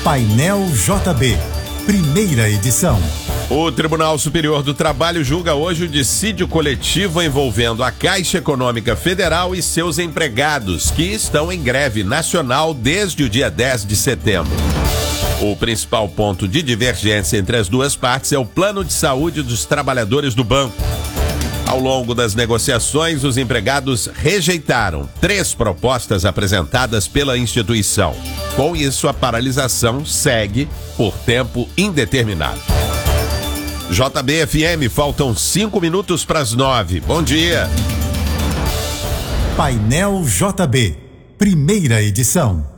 Painel JB, primeira edição. O Tribunal Superior do Trabalho julga hoje o dissídio coletivo envolvendo a Caixa Econômica Federal e seus empregados, que estão em greve nacional desde o dia 10 de setembro. O principal ponto de divergência entre as duas partes é o plano de saúde dos trabalhadores do banco. Ao longo das negociações, os empregados rejeitaram 3 propostas apresentadas pela instituição. Com isso, a paralisação segue por tempo indeterminado. JB-FM, faltam 5 minutos para as 9. Bom dia. Painel JB, primeira edição.